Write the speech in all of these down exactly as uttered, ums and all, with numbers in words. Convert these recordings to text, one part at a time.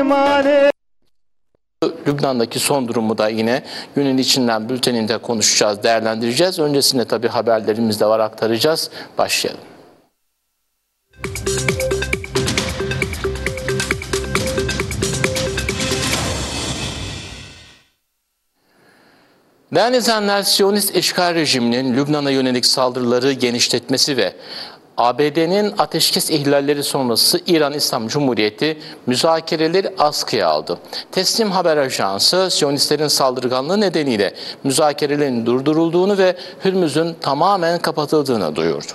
imane. Lübnan'daki son durumu da yine günün içinden bülteninde konuşacağız, değerlendireceğiz. Öncesinde tabii haberlerimiz de var, aktaracağız. Başlayalım. Değerli izleyenler, Siyonist işgal rejiminin Lübnan'a yönelik saldırıları genişletmesi ve A B D'nin ateşkes ihlalleri sonrası İran İslam Cumhuriyeti müzakereleri askıya aldı. Teslim Haber Ajansı, Siyonistlerin saldırganlığı nedeniyle müzakerelerin durdurulduğunu ve Hürmüz'ün tamamen kapatıldığını duyurdu.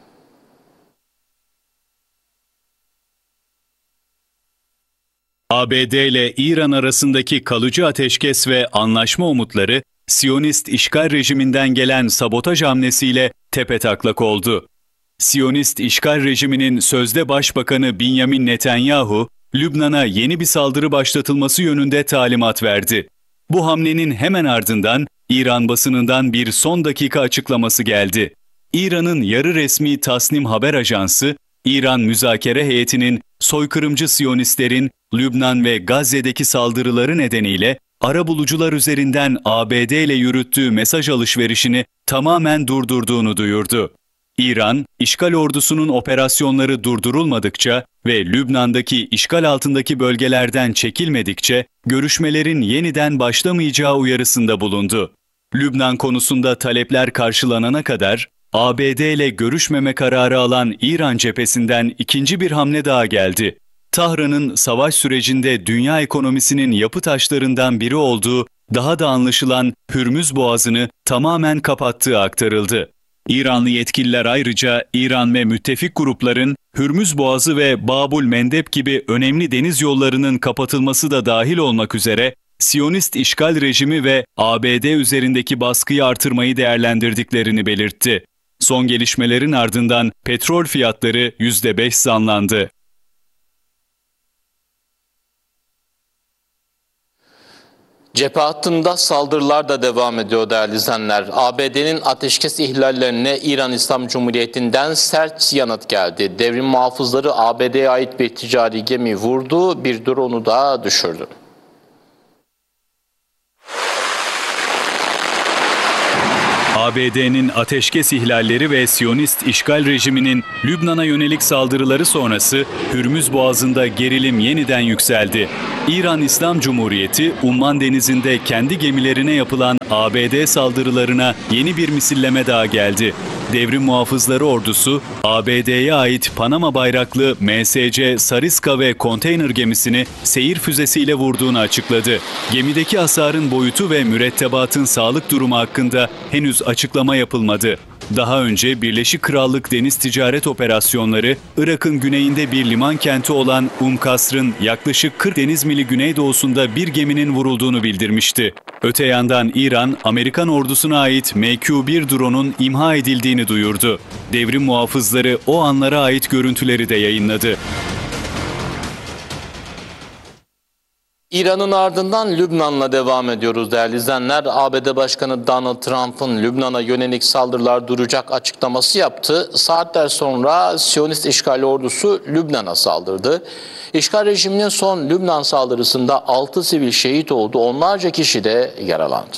A B D ile İran arasındaki kalıcı ateşkes ve anlaşma umutları, Siyonist işgal rejiminden gelen sabotaj hamlesiyle tepetaklak oldu. Siyonist işgal rejiminin sözde başbakanı Benjamin Netanyahu, Lübnan'a yeni bir saldırı başlatılması yönünde talimat verdi. Bu hamlenin hemen ardından İran basınından bir son dakika açıklaması geldi. İran'ın yarı resmi Tasnim Haber Ajansı, İran müzakere heyetinin soykırımcı Siyonistlerin Lübnan ve Gazze'deki saldırıları nedeniyle arabulucular üzerinden A B D ile yürüttüğü mesaj alışverişini tamamen durdurduğunu duyurdu. İran, işgal ordusunun operasyonları durdurulmadıkça ve Lübnan'daki işgal altındaki bölgelerden çekilmedikçe görüşmelerin yeniden başlamayacağı uyarısında bulundu. Lübnan konusunda talepler karşılanana kadar A B D ile görüşmeme kararı alan İran cephesinden ikinci bir hamle daha geldi. Tahran'ın savaş sürecinde dünya ekonomisinin yapı taşlarından biri olduğu daha da anlaşılan Hürmüz Boğazı'nı tamamen kapattığı aktarıldı. İranlı yetkililer ayrıca İran ve müttefik grupların Hürmüz Boğazı ve Babul Mendeb gibi önemli deniz yollarının kapatılması da dahil olmak üzere Siyonist işgal rejimi ve A B D üzerindeki baskıyı artırmayı değerlendirdiklerini belirtti. Son gelişmelerin ardından petrol fiyatları yüzde beş zamlandı. Cephe hattında saldırılar da devam ediyor değerli izleyenler. A B D'nin ateşkes ihlallerine İran İslam Cumhuriyeti'nden sert yanıt geldi. Devrim muhafızları A B D'ye ait bir ticari gemi vurdu, bir drone'u da düşürdü. A B D'nin ateşkes ihlalleri ve Siyonist işgal rejiminin Lübnan'a yönelik saldırıları sonrası Hürmüz Boğazı'nda gerilim yeniden yükseldi. İran İslam Cumhuriyeti, Umman Denizi'nde kendi gemilerine yapılan A B D saldırılarına yeni bir misilleme daha geldi. Devrim Muhafızları Ordusu, A B D'ye ait Panama bayraklı M S C Sariska ve konteyner gemisini seyir füzesiyle vurduğunu açıkladı. Gemideki hasarın boyutu ve mürettebatın sağlık durumu hakkında henüz açıklama yapılmadı. Daha önce Birleşik Krallık Deniz Ticaret Operasyonları, Irak'ın güneyinde bir liman kenti olan Umkasr'ın yaklaşık kırk deniz mili güneydoğusunda bir geminin vurulduğunu bildirmişti. Öte yandan İran, Amerikan ordusuna ait M Q bir drone'un imha edildiğini duyurdu. Devrim muhafızları o anlara ait görüntüleri de yayınladı. İran'ın ardından Lübnan'la devam ediyoruz değerli izleyenler. A B D Başkanı Donald Trump'ın Lübnan'a yönelik saldırılar duracak açıklaması yaptı. Saatler sonra Siyonist işgal ordusu Lübnan'a saldırdı. İşgal rejiminin son Lübnan saldırısında altı sivil şehit oldu, onlarca kişi de yaralandı.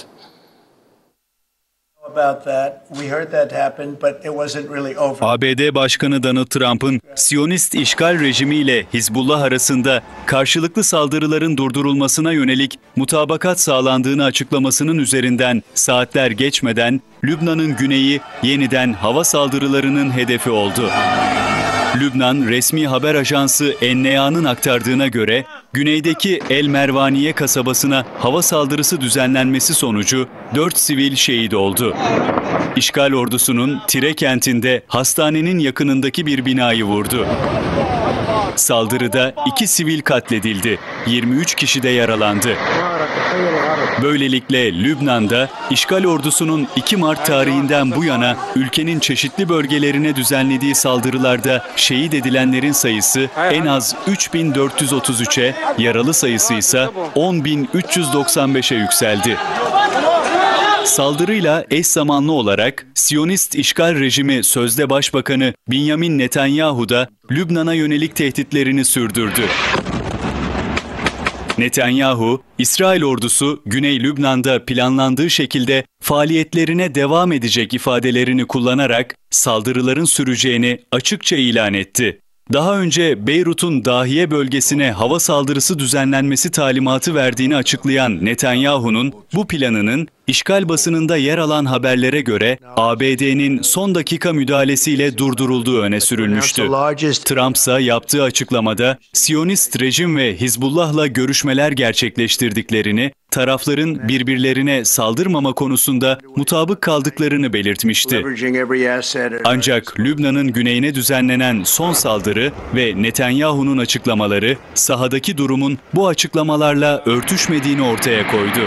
A B D Başkanı Donald Trump'ın Siyonist işgal rejimiyle Hizbullah arasında karşılıklı saldırıların durdurulmasına yönelik mutabakat sağlandığını açıklamasının üzerinden saatler geçmeden Lübnan'ın güneyi yeniden hava saldırılarının hedefi oldu. Lübnan resmi haber ajansı En Nea'nın aktardığına göre güneydeki El Mervaniye kasabasına hava saldırısı düzenlenmesi sonucu dört sivil şehit oldu. İşgal ordusunun Tire kentinde hastanenin yakınındaki bir binayı vurdu. Saldırıda iki sivil katledildi, yirmi üç kişi de yaralandı. Böylelikle Lübnan'da işgal ordusunun iki Mart tarihinden bu yana ülkenin çeşitli bölgelerine düzenlediği saldırılarda şehit edilenlerin sayısı en az üç bin dört yüz otuz üçe, yaralı sayısı ise on bin üç yüz doksan beşe yükseldi. Saldırıyla eş zamanlı olarak Siyonist işgal rejimi sözde başbakanı Benjamin Netanyahu da Lübnan'a yönelik tehditlerini sürdürdü. Netanyahu, İsrail ordusu Güney Lübnan'da planlandığı şekilde faaliyetlerine devam edecek ifadelerini kullanarak saldırıların süreceğini açıkça ilan etti. Daha önce Beyrut'un Dahiye bölgesine hava saldırısı düzenlenmesi talimatı verdiğini açıklayan Netanyahu'nun bu planının işgal basınında yer alan haberlere göre A B D'nin son dakika müdahalesiyle durdurulduğu öne sürülmüştü. Trump ise yaptığı açıklamada Siyonist rejim ve Hizbullah'la görüşmeler gerçekleştirdiklerini, tarafların birbirlerine saldırmama konusunda mutabık kaldıklarını belirtmişti. Ancak Lübnan'ın güneyine düzenlenen son saldırı ve Netanyahu'nun açıklamaları sahadaki durumun bu açıklamalarla örtüşmediğini ortaya koydu.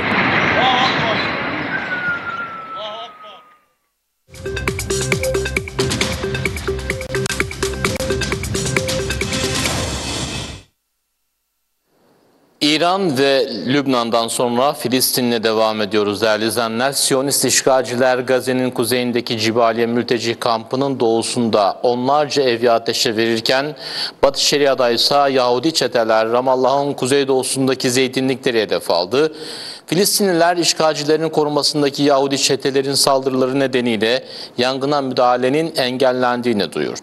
İran ve Lübnan'dan sonra Filistin'le devam ediyoruz değerli izleyenler. Siyonist işgalciler Gazze'nin kuzeyindeki Cibaliye mülteci kampının doğusunda onlarca evi ateşe verirken Batı Şeria'da ise Yahudi çeteler Ramallah'ın kuzeydoğusundaki zeytinlikleri hedef aldı. Filistinliler işgalcilerin korumasındaki Yahudi çetelerin saldırıları nedeniyle yangına müdahalenin engellendiğini duyurdu.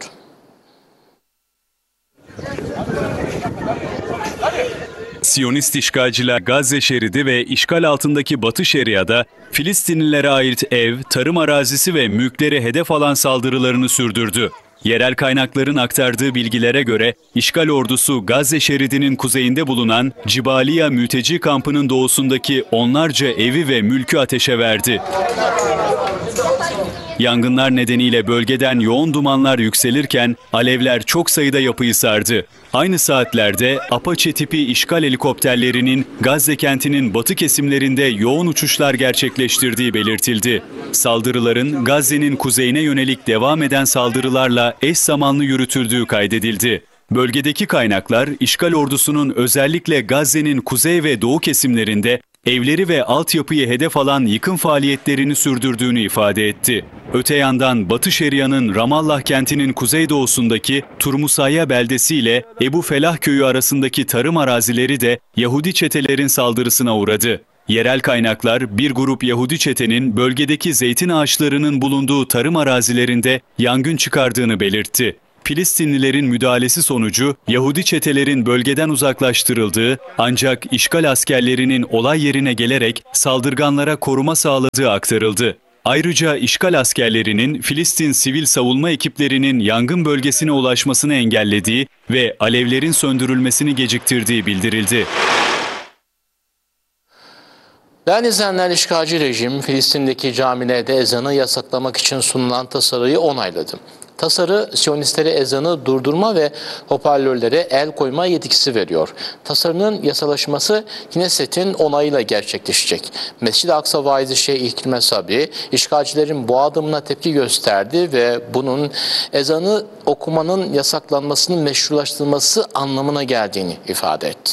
Siyonist işgalciler Gazze şeridi ve işgal altındaki Batı Şeria'da Filistinlilere ait ev, tarım arazisi ve mülkleri hedef alan saldırılarını sürdürdü. Yerel kaynakların aktardığı bilgilere göre işgal ordusu Gazze şeridinin kuzeyinde bulunan Cibaliye mülteci kampının doğusundaki onlarca evi ve mülkü ateşe verdi. Yangınlar nedeniyle bölgeden yoğun dumanlar yükselirken alevler çok sayıda yapıyı sardı. Aynı saatlerde Apache tipi işgal helikopterlerinin Gazze kentinin batı kesimlerinde yoğun uçuşlar gerçekleştirdiği belirtildi. Saldırıların Gazze'nin kuzeyine yönelik devam eden saldırılarla eş zamanlı yürütüldüğü kaydedildi. Bölgedeki kaynaklar işgal ordusunun özellikle Gazze'nin kuzey ve doğu kesimlerinde evleri ve altyapıyı hedef alan yıkım faaliyetlerini sürdürdüğünü ifade etti. Öte yandan Batı Şeria'nın Ramallah kentinin kuzeydoğusundaki Turmusaya beldesi ile Ebu Felah köyü arasındaki tarım arazileri de Yahudi çetelerin saldırısına uğradı. Yerel kaynaklar bir grup Yahudi çetenin bölgedeki zeytin ağaçlarının bulunduğu tarım arazilerinde yangın çıkardığını belirtti. Filistinlilerin müdahalesi sonucu Yahudi çetelerin bölgeden uzaklaştırıldığı ancak işgal askerlerinin olay yerine gelerek saldırganlara koruma sağladığı aktarıldı. Ayrıca işgal askerlerinin Filistin sivil savunma ekiplerinin yangın bölgesine ulaşmasını engellediği ve alevlerin söndürülmesini geciktirdiği bildirildi. Değerli izleyenler, işgalci rejim Filistin'deki camilerde ezanı yasaklamak için sunulan tasarıyı onayladı. Tasarı, Siyonistlere ezanı durdurma ve hoparlörlere el koyma yetkisi veriyor. Tasarının yasalaşması Knesset'in onayıyla gerçekleşecek. Mescid-i Aksa vaizi Şeyh İkrim'e Sabri, işgalcilerin bu adımına tepki gösterdi ve bunun ezanı okumanın yasaklanmasının meşrulaştırılması anlamına geldiğini ifade etti.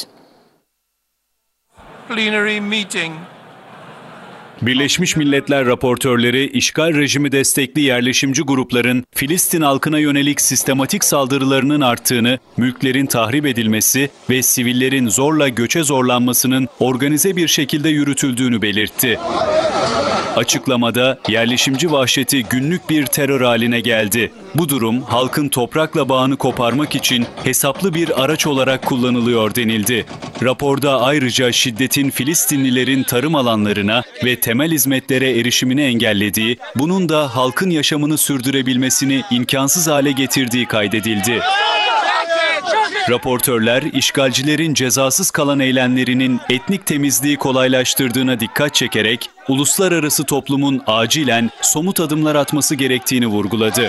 Plenary meeting. Birleşmiş Milletler raportörleri işgal rejimi destekli yerleşimci grupların Filistin halkına yönelik sistematik saldırılarının arttığını, mülklerin tahrip edilmesi ve sivillerin zorla göçe zorlanmasının organize bir şekilde yürütüldüğünü belirtti. Açıklamada yerleşimci vahşeti günlük bir terör haline geldi. Bu durum halkın toprakla bağını koparmak için hesaplı bir araç olarak kullanılıyor denildi. Raporda ayrıca şiddetin Filistinlilerin tarım alanlarına ve temel hizmetlere erişimini engellediği, bunun da halkın yaşamını sürdürebilmesini imkansız hale getirdiği kaydedildi. Raportörler, işgalcilerin cezasız kalan eylemlerinin etnik temizliği kolaylaştırdığına dikkat çekerek, uluslararası toplumun acilen somut adımlar atması gerektiğini vurguladı.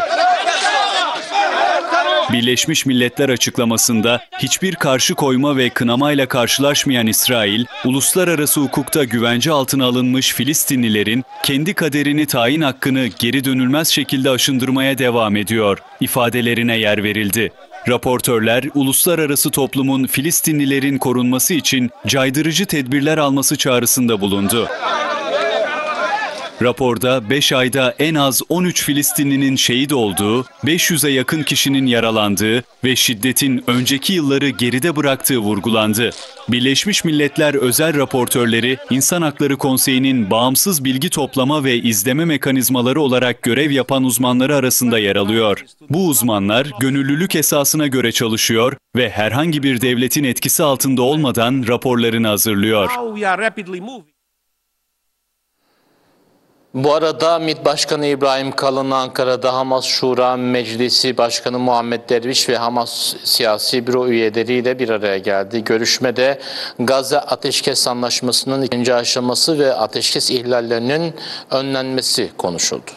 Birleşmiş Milletler açıklamasında hiçbir karşı koyma ve kınamayla karşılaşmayan İsrail, uluslararası hukukta güvence altına alınmış Filistinlilerin kendi kaderini tayin hakkını geri dönülmez şekilde aşındırmaya devam ediyor ifadelerine yer verildi. Raportörler, uluslararası toplumun Filistinlilerin korunması için caydırıcı tedbirler alması çağrısında bulundu. Raporda beş ayda en az on üç Filistinlinin şehit olduğu, beş yüze yakın kişinin yaralandığı ve şiddetin önceki yılları geride bıraktığı vurgulandı. Birleşmiş Milletler Özel Raportörleri, İnsan Hakları Konseyi'nin bağımsız bilgi toplama ve izleme mekanizmaları olarak görev yapan uzmanları arasında yer alıyor. Bu uzmanlar gönüllülük esasına göre çalışıyor ve herhangi bir devletin etkisi altında olmadan raporlarını hazırlıyor. Bu arada MİT Başkanı İbrahim Kalın Ankara'da Hamas Şura Meclisi Başkanı Muhammed Derviş ve Hamas siyasi büro üyeleriyle bir araya geldi. Görüşmede Gazze Ateşkes Anlaşması'nın ikinci aşaması ve ateşkes ihlallerinin önlenmesi konuşuldu.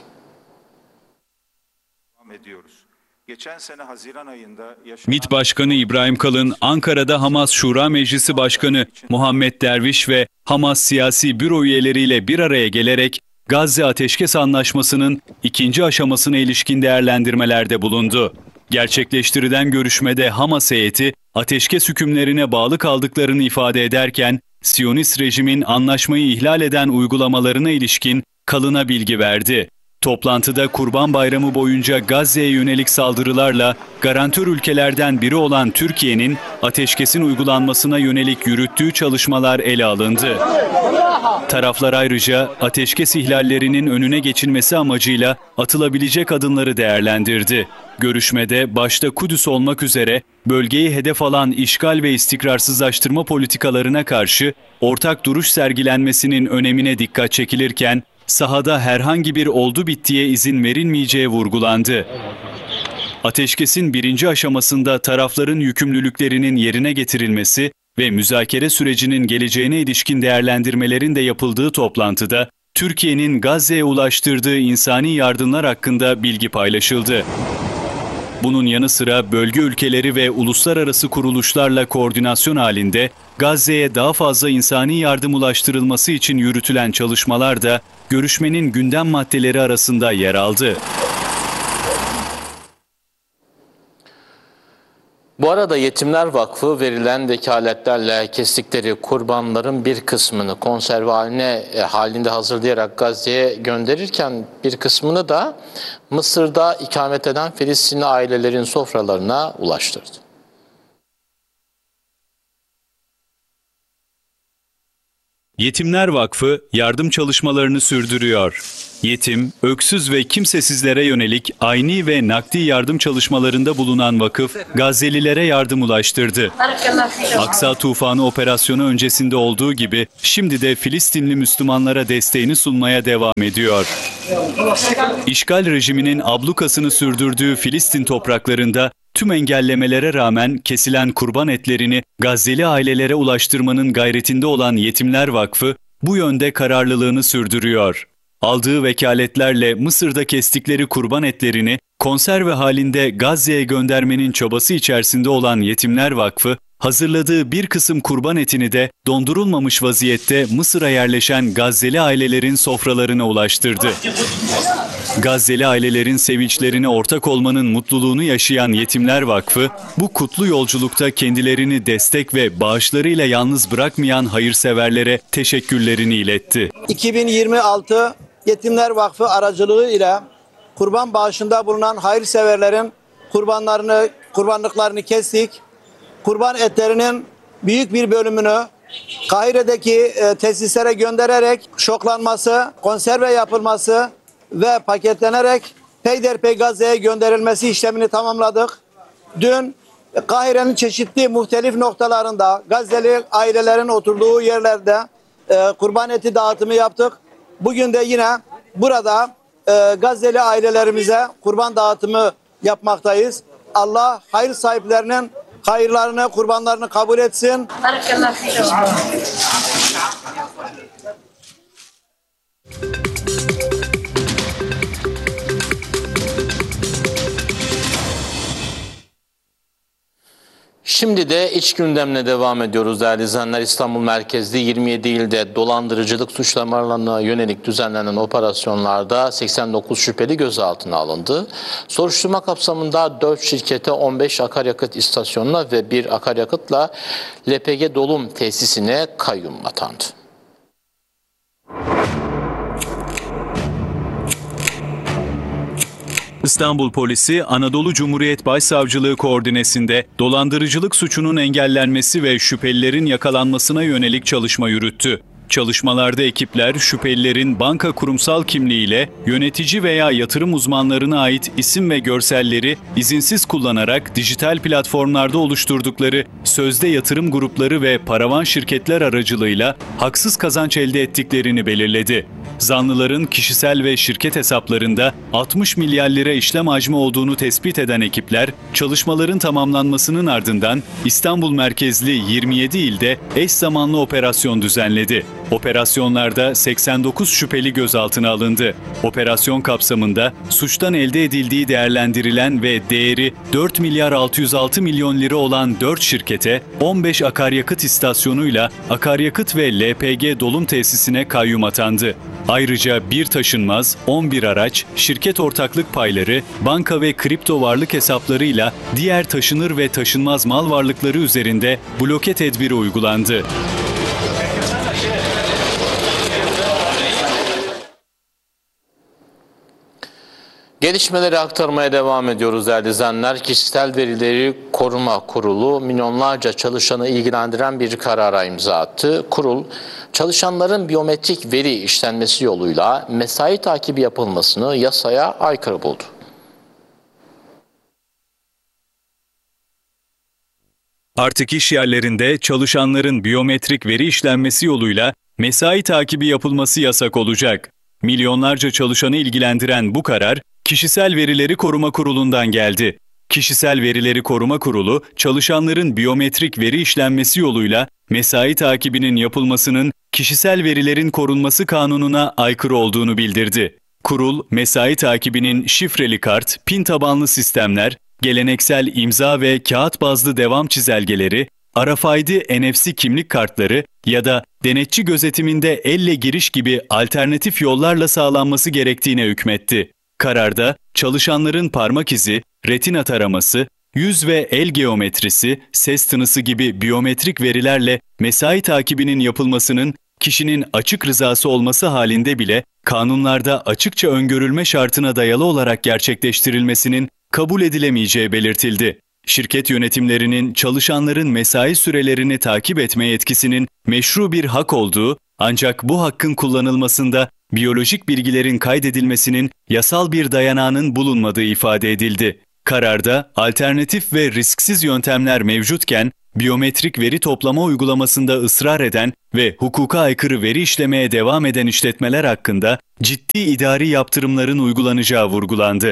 Geçen sene Haziran ayında yaşanan... MİT Başkanı İbrahim Kalın, Ankara'da Hamas Şura Meclisi Başkanı Muhammed Derviş ve Hamas siyasi büro üyeleriyle bir araya gelerek Gazze Ateşkes Anlaşması'nın ikinci aşamasına ilişkin değerlendirmelerde bulundu. Gerçekleştirilen görüşmede Hamas heyeti ateşkes hükümlerine bağlı kaldıklarını ifade ederken, Siyonist rejimin anlaşmayı ihlal eden uygulamalarına ilişkin Kalın'a bilgi verdi. Toplantıda Kurban Bayramı boyunca Gazze'ye yönelik saldırılarla garantör ülkelerden biri olan Türkiye'nin ateşkesin uygulanmasına yönelik yürüttüğü çalışmalar ele alındı. Taraflar ayrıca ateşkes ihlallerinin önüne geçilmesi amacıyla atılabilecek adımları değerlendirdi. Görüşmede başta Kudüs olmak üzere bölgeyi hedef alan işgal ve istikrarsızlaştırma politikalarına karşı ortak duruş sergilenmesinin önemine dikkat çekilirken, sahada herhangi bir oldu bittiye izin verilmeyeceği vurgulandı. Ateşkesin birinci aşamasında tarafların yükümlülüklerinin yerine getirilmesi ve müzakere sürecinin geleceğine ilişkin değerlendirmelerin de yapıldığı toplantıda, Türkiye'nin Gazze'ye ulaştırdığı insani yardımlar hakkında bilgi paylaşıldı. Bunun yanı sıra bölge ülkeleri ve uluslararası kuruluşlarla koordinasyon halinde Gazze'ye daha fazla insani yardım ulaştırılması için yürütülen çalışmalar da görüşmenin gündem maddeleri arasında yer aldı. Bu arada Yetimler Vakfı verilen vekaletlerle kestikleri kurbanların bir kısmını konserve haline, halinde hazırlayarak Gazze'ye gönderirken bir kısmını da Mısır'da ikamet eden Filistinli ailelerin sofralarına ulaştırdı. Yetimler Vakfı yardım çalışmalarını sürdürüyor. Yetim, öksüz ve kimsesizlere yönelik ayni ve nakdi yardım çalışmalarında bulunan vakıf, Gazze'lilere yardım ulaştırdı. Aksa Tufanı operasyonu öncesinde olduğu gibi şimdi de Filistinli Müslümanlara desteğini sunmaya devam ediyor. İşgal rejiminin ablukasını sürdürdüğü Filistin topraklarında tüm engellemelere rağmen kesilen kurban etlerini Gazze'li ailelere ulaştırmanın gayretinde olan Yetimler Vakfı bu yönde kararlılığını sürdürüyor. Aldığı vekaletlerle Mısır'da kestikleri kurban etlerini konserve halinde Gazze'ye göndermenin çabası içerisinde olan Yetimler Vakfı, hazırladığı bir kısım kurban etini de dondurulmamış vaziyette Mısır'a yerleşen Gazze'li ailelerin sofralarına ulaştırdı. Gazze'li ailelerin sevinçlerine ortak olmanın mutluluğunu yaşayan Yetimler Vakfı, bu kutlu yolculukta kendilerini destek ve bağışlarıyla yalnız bırakmayan hayırseverlere teşekkürlerini iletti. iki bin yirmi altı Yetimler Vakfı aracılığı ile kurban bağışında bulunan hayırseverlerin kurbanlarını, kurbanlıklarını kestik. Kurban etlerinin büyük bir bölümünü Kahire'deki e, tesislere göndererek şoklanması, konserve yapılması ve paketlenerek peyderpey Gazze'ye gönderilmesi işlemini tamamladık. Dün Kahire'nin çeşitli muhtelif noktalarında Gazze'li ailelerin oturduğu yerlerde e, kurban eti dağıtımı yaptık. Bugün de yine burada e, Gazze'li ailelerimize kurban dağıtımı yapmaktayız. Allah hayır sahiplerinin hayırlarını, kurbanlarını kabul etsin. Şimdi de iç gündemle devam ediyoruz değerli izleyenler. İstanbul merkezli yirmi yedi ilde dolandırıcılık suçlamalarına yönelik düzenlenen operasyonlarda seksen dokuz şüpheli gözaltına alındı. Soruşturma kapsamında dört şirkete, on beş akaryakıt istasyonuna ve bir akaryakıtla L P G dolum tesisine kayyum atandı. İstanbul Polisi, Anadolu Cumhuriyet Başsavcılığı koordinesinde dolandırıcılık suçunun engellenmesi ve şüphelilerin yakalanmasına yönelik çalışma yürüttü. Çalışmalarda ekipler şüphelilerin banka kurumsal kimliğiyle yönetici veya yatırım uzmanlarına ait isim ve görselleri izinsiz kullanarak dijital platformlarda oluşturdukları sözde yatırım grupları ve paravan şirketler aracılığıyla haksız kazanç elde ettiklerini belirledi. Zanlıların kişisel ve şirket hesaplarında altmış milyar lira işlem hacmi olduğunu tespit eden ekipler, çalışmaların tamamlanmasının ardından İstanbul merkezli yirmi yedi ilde eş zamanlı operasyon düzenledi. Operasyonlarda seksen dokuz şüpheli gözaltına alındı. Operasyon kapsamında suçtan elde edildiği değerlendirilen ve değeri dört milyar altı yüz altı milyon lira olan dört şirkete on beş akaryakıt istasyonuyla akaryakıt ve L P G dolum tesisine kayyum atandı. Ayrıca bir taşınmaz, on bir araç, şirket ortaklık payları, banka ve kripto varlık hesaplarıyla diğer taşınır ve taşınmaz mal varlıkları üzerinde bloke tedbiri uygulandı. Gelişmeleri aktarmaya devam ediyoruz değerli izleyenler. Kişisel Verileri Koruma Kurulu milyonlarca çalışanı ilgilendiren bir karara imza attı. Kurul, çalışanların biyometrik veri işlenmesi yoluyla mesai takibi yapılmasını yasaya aykırı buldu. Artık iş yerlerinde çalışanların biyometrik veri işlenmesi yoluyla mesai takibi yapılması yasak olacak. Milyonlarca çalışanı ilgilendiren bu karar, Kişisel Verileri Koruma Kurulu'ndan geldi. Kişisel Verileri Koruma Kurulu, çalışanların biyometrik veri işlenmesi yoluyla mesai takibinin yapılmasının Kişisel Verilerin Korunması Kanunu'na aykırı olduğunu bildirdi. Kurul, mesai takibinin şifreli kart, pin tabanlı sistemler, geleneksel imza ve kağıt bazlı devam çizelgeleri, R F I D N F C kimlik kartları ya da denetçi gözetiminde elle giriş gibi alternatif yollarla sağlanması gerektiğine hükmetti. Kararda çalışanların parmak izi, retina taraması, yüz ve el geometrisi, ses tınısı gibi biyometrik verilerle mesai takibinin yapılmasının kişinin açık rızası olması halinde bile kanunlarda açıkça öngörülme şartına dayalı olarak gerçekleştirilmesinin kabul edilemeyeceği belirtildi. Şirket yönetimlerinin çalışanların mesai sürelerini takip etme yetkisinin meşru bir hak olduğu, ancak bu hakkın kullanılmasında biyolojik bilgilerin kaydedilmesinin yasal bir dayanağının bulunmadığı ifade edildi. Kararda alternatif ve risksiz yöntemler mevcutken, biyometrik veri toplama uygulamasında ısrar eden ve hukuka aykırı veri işlemeye devam eden işletmeler hakkında ciddi idari yaptırımların uygulanacağı vurgulandı.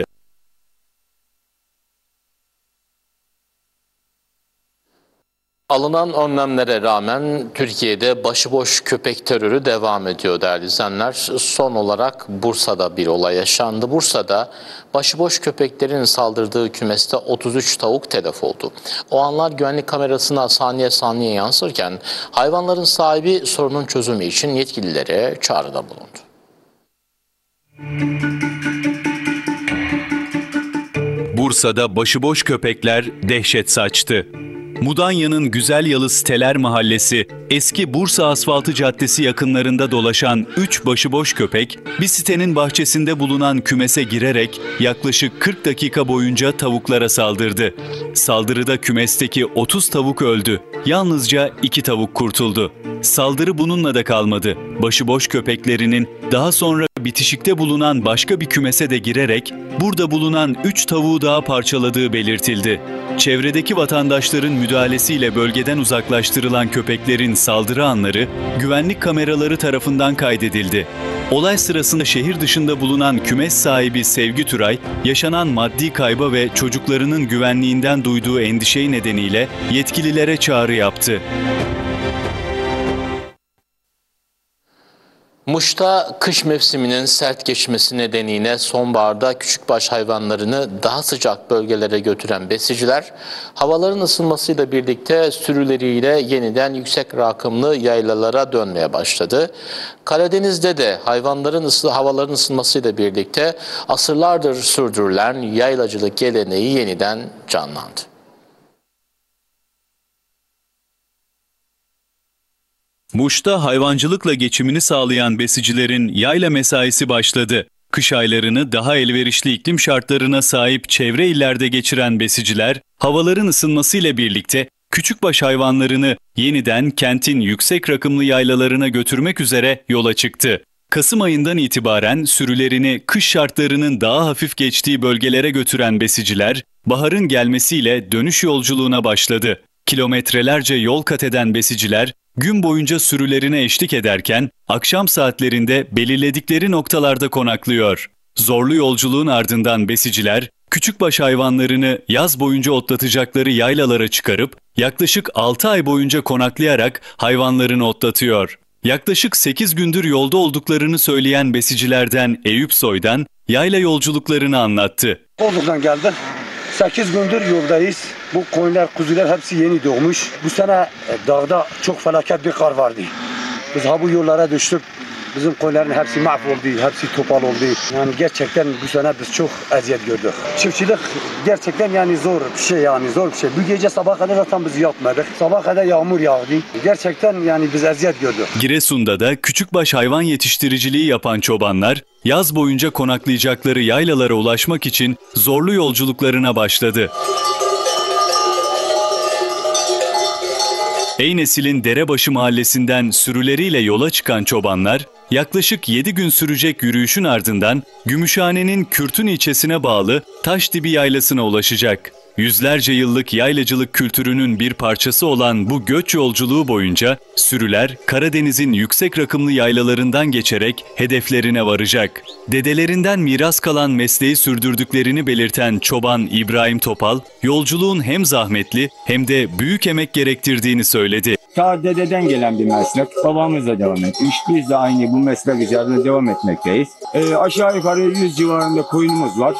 Alınan önlemlere rağmen Türkiye'de başıboş köpek terörü devam ediyor değerli izleyenler. Son olarak Bursa'da bir olay yaşandı. Bursa'da başıboş köpeklerin saldırdığı kümeste otuz üç tavuk telef oldu. O anlar güvenlik kamerasına saniye saniye yansırken hayvanların sahibi sorunun çözümü için yetkililere çağrıda bulundu. Bursa'da başıboş köpekler dehşet saçtı. Mudanya'nın Güzelyalı Siteler Mahallesi, eski Bursa Asfaltı Caddesi yakınlarında dolaşan üç başıboş köpek, bir sitenin bahçesinde bulunan kümese girerek yaklaşık kırk dakika boyunca tavuklara saldırdı. Saldırıda kümesteki otuz tavuk öldü. Yalnızca iki tavuk kurtuldu. Saldırı bununla da kalmadı. Başıboş köpeklerinin daha sonra bitişikte bulunan başka bir kümese de girerek burada bulunan üç tavuğu daha parçaladığı belirtildi. Çevredeki vatandaşların müdahalesiyle bölgeden uzaklaştırılan köpeklerin saldırı anları güvenlik kameraları tarafından kaydedildi. Olay sırasında şehir dışında bulunan kümes sahibi Sevgi Türay, yaşanan maddi kayba ve çocuklarının güvenliğinden duyduğu endişe nedeniyle yetkililere çağrı yaptı. Muş'ta kış mevsiminin sert geçmesi nedeniyle sonbaharda küçükbaş hayvanlarını daha sıcak bölgelere götüren besiciler, havaların ısınmasıyla birlikte sürüleriyle yeniden yüksek rakımlı yaylalara dönmeye başladı. Karadeniz'de de hayvanların ısı, havaların ısınmasıyla birlikte asırlardır sürdürülen yaylacılık geleneği yeniden canlandı. Muş'ta hayvancılıkla geçimini sağlayan besicilerin yayla mesaisi başladı. Kış aylarını daha elverişli iklim şartlarına sahip çevre illerde geçiren besiciler, havaların ısınmasıyla birlikte küçükbaş hayvanlarını yeniden kentin yüksek rakımlı yaylalarına götürmek üzere yola çıktı. Kasım ayından itibaren sürülerini kış şartlarının daha hafif geçtiği bölgelere götüren besiciler, baharın gelmesiyle dönüş yolculuğuna başladı. Kilometrelerce yol kat eden besiciler, gün boyunca sürülerine eşlik ederken, akşam saatlerinde belirledikleri noktalarda konaklıyor. Zorlu yolculuğun ardından besiciler, küçükbaş hayvanlarını yaz boyunca otlatacakları yaylalara çıkarıp, yaklaşık altı ay boyunca konaklayarak hayvanlarını otlatıyor. Yaklaşık sekiz gündür yolda olduklarını söyleyen besicilerden Eyüp Soy'dan yayla yolculuklarını anlattı. Bozuk'tan geldik. sekiz gündür yoldayız. Bu koyunlar, kuzular hepsi yeni doğmuş. Bu sene dağda çok felaket bir kar vardı. Biz ha bu yollara düştük. Bizim koyunların hepsi mahvoldu, hepsi topal oldu. Yani gerçekten bu sene biz çok eziyet gördük. Çiftçilik gerçekten yani zor bir şey, yani zor bir şey. Bu gece sabah kadar zaten biz yatmadık. Sabah kadar yağmur yağdı. Gerçekten yani biz eziyet gördük. Giresun'da da küçükbaş hayvan yetiştiriciliği yapan çobanlar, yaz boyunca konaklayacakları yaylalara ulaşmak için zorlu yolculuklarına başladı. Eynesil'in Derebaşı mahallesinden sürüleriyle yola çıkan çobanlar, yaklaşık yedi gün sürecek yürüyüşün ardından Gümüşhane'nin Kürtün ilçesine bağlı Taşdibi Yaylası'na ulaşacak. Yüzlerce yıllık yaylacılık kültürünün bir parçası olan bu göç yolculuğu boyunca sürüler Karadeniz'in yüksek rakımlı yaylalarından geçerek hedeflerine varacak. Dedelerinden miras kalan mesleği sürdürdüklerini belirten çoban İbrahim Topal, yolculuğun hem zahmetli hem de büyük emek gerektirdiğini söyledi. Ta dededen gelen bir meslek, babamız da devam etmiş. Biz de aynı bu meslek üzerinde devam etmekteyiz. E, aşağı yukarı yüz civarında koyunumuz var.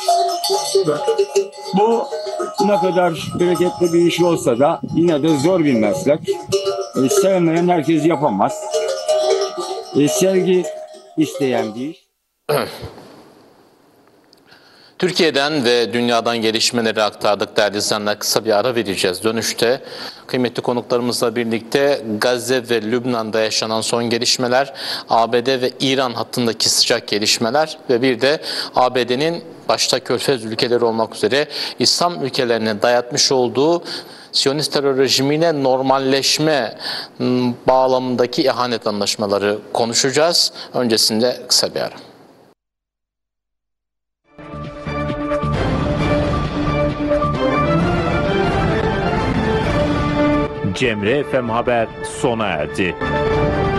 Bu ne kadar bereketli bir iş olsa da yine de zor bir meslek. E, sevmeyen herkes yapamaz. E, sevgi isteyen bir iş. Türkiye'den ve dünyadan gelişmeleri aktardık değerli izleyenler. Kısa bir ara vereceğiz. Dönüşte kıymetli konuklarımızla birlikte Gazze ve Lübnan'da yaşanan son gelişmeler, A B D ve İran hattındaki sıcak gelişmeler ve bir de A B D'nin başta Körfez ülkeleri olmak üzere İslam ülkelerine dayatmış olduğu Siyonist terör rejimine normalleşme bağlamındaki ihanet anlaşmaları konuşacağız. Öncesinde kısa bir ara. Cemre F M Haber sona erdi.